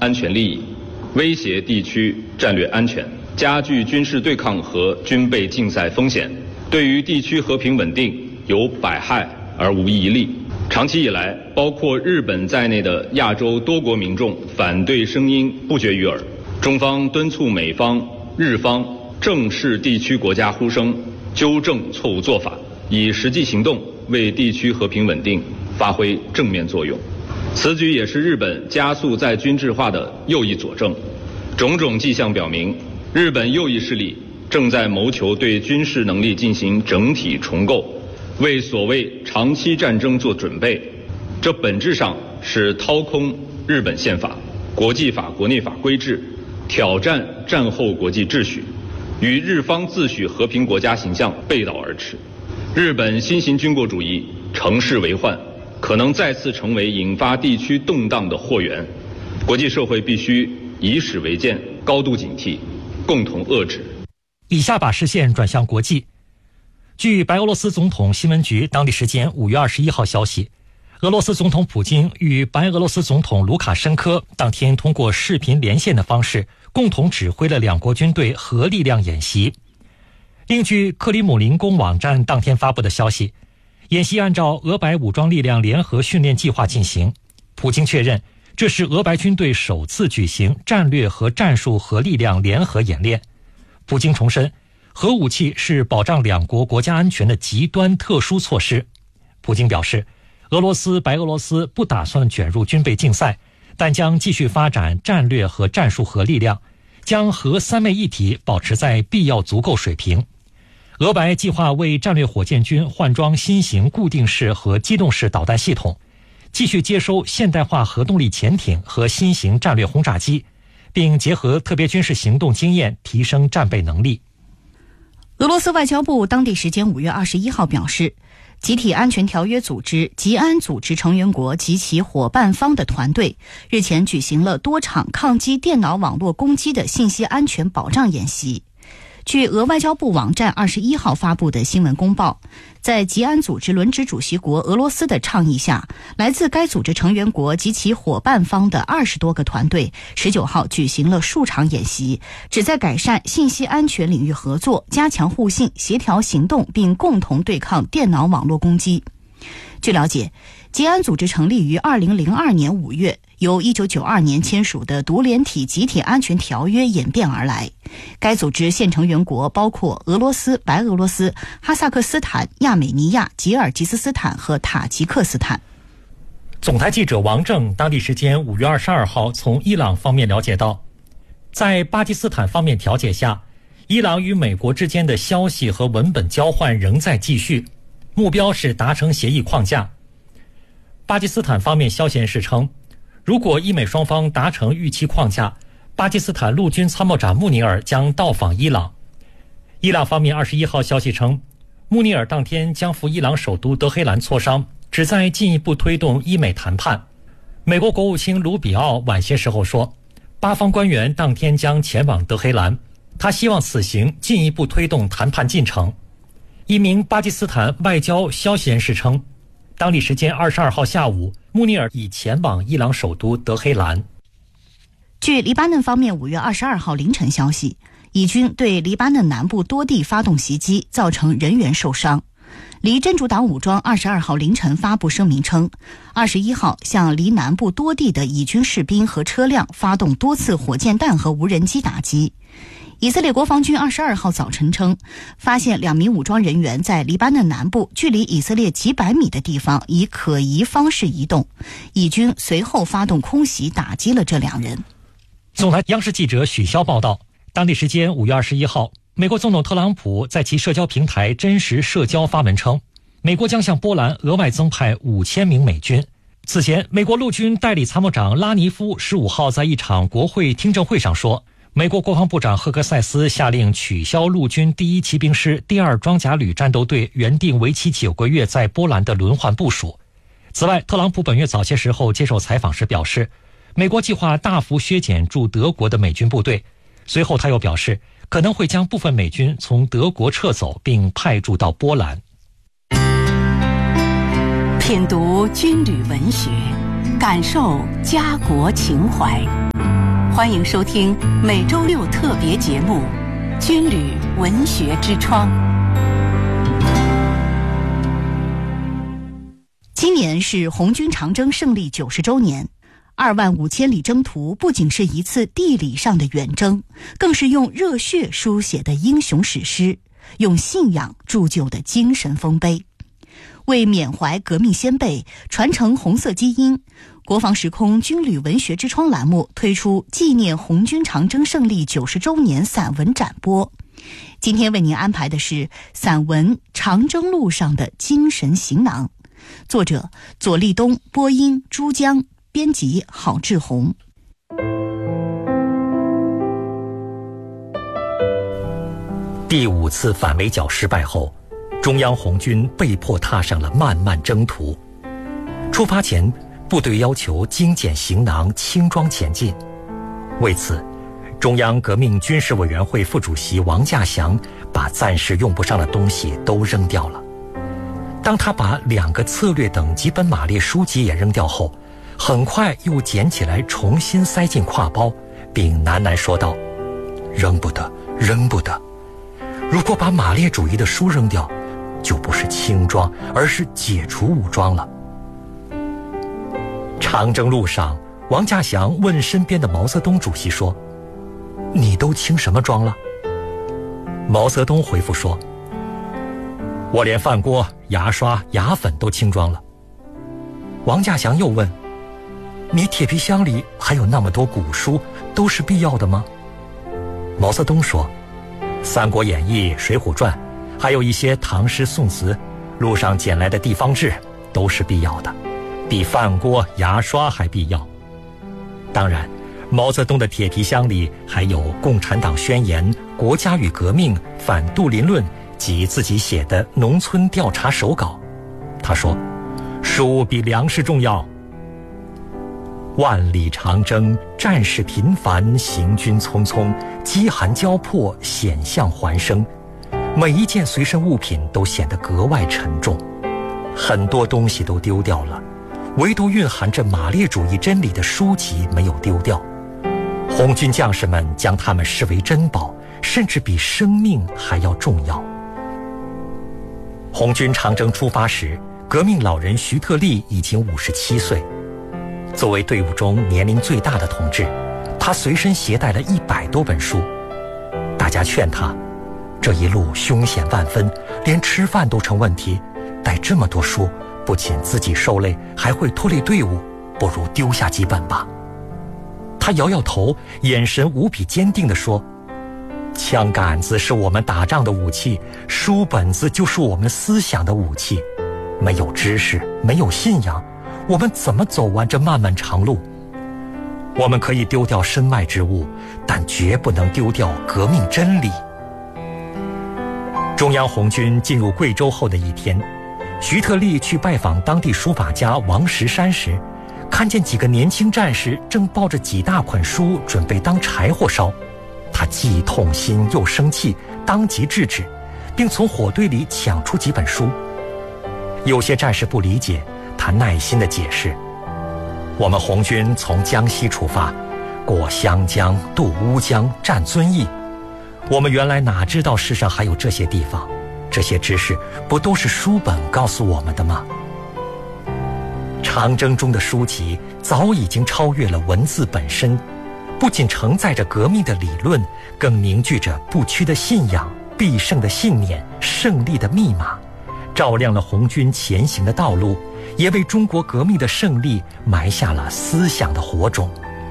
安全利益，威胁地区战略安全，加剧军事对抗和军备竞赛风险，对于地区和平稳定有百害而无一利。长期以来，包括日本在内的亚洲多国民众反对声音不绝于耳。中方敦促美方、日方正视地区国家呼声，纠正错误做法，以实际行动为地区和平稳定发挥正面作用。此举也是日本加速再军事化的又一佐证。种种迹象表明，日本右翼势力正在谋求对军事能力进行整体重构，为所谓长期战争做准备。这本质上是掏空日本宪法、国际法、国内法规制，挑战战后国际秩序，与日方自诩和平国家形象背道而驰。日本新型军国主义乘势为患，可能再次成为引发地区动荡的祸源。国际社会必须以史为鉴，高度警惕，共同遏制。 以下把视线转向国际。据白俄罗斯总统新闻局当地时间5月21号消息，俄罗斯总统普京与白俄罗斯总统卢卡申科当天通过视频连线的方式，共同指挥了两国军队核力量演习。另据克里姆林宫网站当天发布的消息，演习按照俄白武装力量联合训练计划进行。普京确认，这是俄白军队首次举行战略和战术核力量联合演练。普京重申，核武器是保障两国国家安全的极端特殊措施。普京表示，俄罗斯、白俄罗斯不打算卷入军备竞赛，但将继续发展战略和战术核力量，将核三位一体保持在必要足够水平。俄白计划为战略火箭军换装新型固定式和机动式导弹系统，继续接收现代化核动力潜艇和新型战略轰炸机，并结合特别军事行动经验提升战备能力。 俄罗斯外交部当地时间5月21号表示，集体安全条约组织吉安组织成员国及其伙伴方的团队日前举行了多场抗击电脑网络攻击的信息安全保障演习。据俄外交部网站21号发布的新闻公报，在吉安组织轮值主席国俄罗斯的倡议下，来自该组织成员国及其伙伴方的20多个团队19号举行了数场演习，旨在改善信息安全领域合作，加强互信、协调行动，并共同对抗电脑网络攻击。据了解，吉安组织成立于2002年5月，由1992年签署的独联体集体安全条约演变而来。该组织现成员国包括俄罗斯、白俄罗斯、哈萨克斯坦、亚美尼亚、吉尔吉斯斯坦和塔吉克斯坦。 总台记者王正当地时间5月22号从伊朗方面了解到，在巴基斯坦方面调解下，伊朗与美国之间的消息和文本交换仍在继续，目标是达成协议框架。巴基斯坦方面消息人士称，如果伊美双方达成预期框架，巴基斯坦陆军参谋长穆尼尔将到访伊朗。伊朗方面21号消息称，穆尼尔当天将赴伊朗首都德黑兰磋商，旨在进一步推动伊美谈判。美国国务卿卢比奥晚些时候说，巴方官员当天将前往德黑兰，他希望此行进一步推动谈判进程。一名巴基斯坦外交消息人士称，当地时间22号下午，穆尼尔已前往伊朗首都德黑兰。 据黎巴嫩方面5月22号凌晨消息，以军对黎巴嫩南部多地发动袭击，造成人员受伤。黎真主党武装22号凌晨发布声明称，21号向黎南部多地的以军士兵和车辆发动多次火箭弹和无人机打击。以色列国防军22号早晨称，发现2名武装人员在黎巴嫩南部距离以色列几百米的地方以可疑方式移动，以军随后发动空袭打击了这2人。 总台央视记者许潇报道，当地时间5月21号，美国总统特朗普在其社交平台真实社交发文称，美国将向波兰额外增派5000名美军。此前，美国陆军代理参谋长拉尼夫15号在一场国会听证会上说，美国国防部长赫克塞斯下令取消陆军第1骑兵师第2装甲旅战斗队原定为期9个月在波兰的轮换部署。此外，特朗普本月早些时候接受采访时表示，美国计划大幅削减驻德国的美军部队。随后他又表示，可能会将部分美军从德国撤走并派驻到波兰。 品读军旅文学，感受家国情怀。 欢迎收听每周六特别节目《军旅文学之窗》。 今年是红军长征胜利90周年，25000里征途不仅是一次地理上的远征，更是用热血书写的英雄史诗，用信仰铸就的精神丰碑。为缅怀革命先辈，传承红色基因，国防时空军旅文学之窗栏目推出纪念红军长征胜利90周年散文展播。今天为您安排的是散文《长征路上的精神行囊》，作者左立东，播音珠江，编辑郝志红。 第5次反围剿失败后，中央红军被迫踏上了漫漫征途。出发前，部队要求精简行囊，轻装前进。为此，中央革命军事委员会副主席王稼祥把暂时用不上的东西都扔掉了。当他把2个策略等几本马列书籍也扔掉后，很快又捡起来重新塞进挎包，并喃喃说道：“扔不得，扔不得。如果把马列主义的书扔掉，就不是轻装，而是解除武装了。”长征路上，王稼祥问身边的毛泽东主席说：“你都轻什么装了？”毛泽东回复说：“我连饭锅、牙刷、牙粉都轻装了。”王稼祥又问：“你铁皮箱里还有那么多古书，都是必要的吗？”毛泽东说：“《三国演义》《水浒传》，还有一些唐诗宋词，路上捡来的地方志，都是必要的，比饭锅、牙刷还必要。”当然，毛泽东的铁皮箱里还有《共产党宣言》《国家与革命》《反杜林论》及自己写的农村调查手稿。他说：“书比粮食重要。万里长征，战事频繁，行军匆匆，饥寒交迫，险象环生，每一件随身物品都显得格外沉重，很多东西都丢掉了，唯独蕴含着马列主义真理的书籍没有丢掉。红军将士们将它们视为珍宝，甚至比生命还要重要。”红军长征出发时，革命老人徐特立已经57岁。作为队伍中年龄最大的同志，他随身携带了100多本书。大家劝他，这一路凶险万分，连吃饭都成问题，带这么多书，不仅自己受累，还会拖累队伍，不如丢下几本吧。他摇摇头，眼神无比坚定地说：“枪杆子是我们打仗的武器，书本子就是我们思想的武器。没有知识，没有信仰，我们怎么走完这漫漫长路？我们可以丢掉身外之物，但绝不能丢掉革命真理。”中央红军进入贵州后的一天，徐特立去拜访当地书法家王石山时，看见几个年轻战士正抱着几大捆书准备当柴火烧。他既痛心又生气，当即制止，并从火堆里抢出几本书。有些战士不理解，他耐心地解释：“我们红军从江西出发，过湘江，渡乌江，占遵义。我们原来哪知道世上还有这些地方？这些知识不都是书本告诉我们的吗？”长征中的书籍早已经超越了文字本身，不仅承载着革命的理论，更凝聚着不屈的信仰、必胜的信念、胜利的密码，照亮了红军前行的道路，也为中国革命的胜利埋下了思想的火种。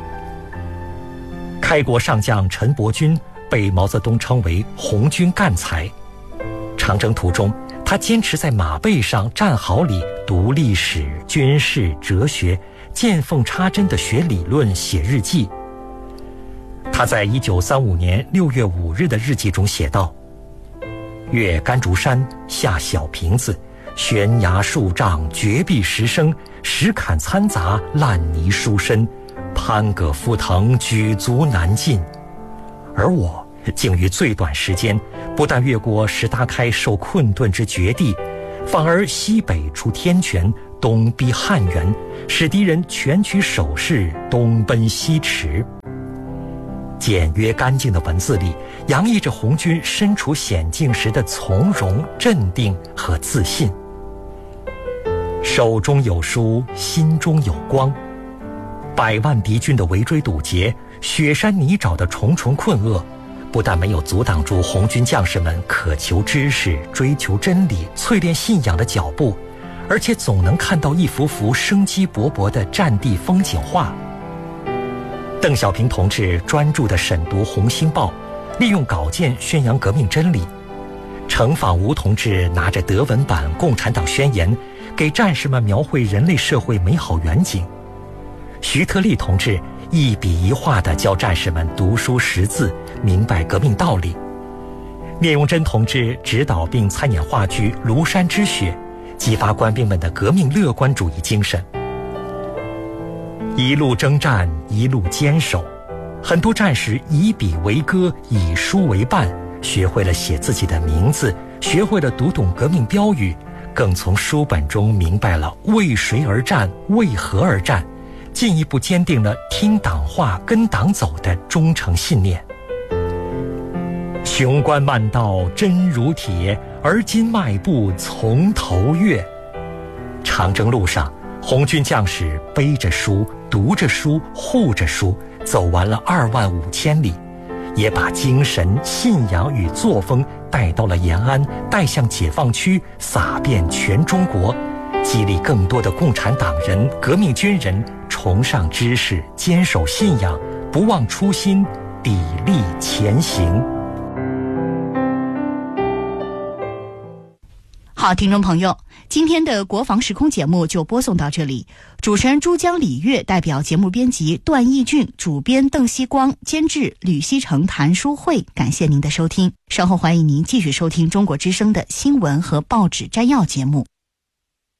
开国上将陈伯钧被毛泽东称为红军干才。长征途中，他坚持在马背上战壕里读历史、军事、哲学，见缝插针地学理论、写日记。他在1935年6月5日的日记中写道：“越甘竹山，下小坪子，悬崖数丈，绝壁石生，石坎参杂，烂泥疏深，攀葛浮藤，举足难进。”而我竟于最短时间，不但越过石达开受困顿之绝地，反而西北出天泉，东逼汉源，使敌人全取守势，东奔西驰。 简约干净的文字里洋溢着红军身处险境时的从容、镇定和自信。手中有书，心中有光。100万敌军的围追堵截，雪山泥沼的重重困厄，不但没有阻挡住红军将士们渴求知识、追求真理、淬炼信仰的脚步，而且总能看到一幅幅生机勃勃的战地风景画。邓小平同志专注地审读《红星报》，利用稿件宣扬革命真理。程仿吾同志拿着德文版《共产党宣言》，给战士们描绘人类社会美好远景。徐特立同志一笔一画地教战士们读书识字，明白革命道理。聂荣臻同志指导并参演话剧《庐山之雪》，激发官兵们的革命乐观主义精神。一路征战，一路坚守，很多战士以笔为歌，以书为伴，学会了写自己的名字，学会了读懂革命标语，更从书本中明白了为谁而战，为何而战，进一步坚定了听党话、跟党走的忠诚信念。雄关漫道真如铁，而今迈步从头越。长征路上，红军将士背着书，读着书，护着书，走完了25000里，也把精神、信仰与作风带到了延安，带向解放区，洒遍全中国，激励更多的共产党人、革命军人崇尚知识，坚守信仰，不忘初心，砥砺前行。 好，听众朋友，今天的国防时空节目就播送到这里。主持人珠江李月代表节目编辑段义俊、主编邓希光、监制吕希成、谭书慧，感谢您的收听。稍后欢迎您继续收听中国之声的新闻和报纸摘要节目。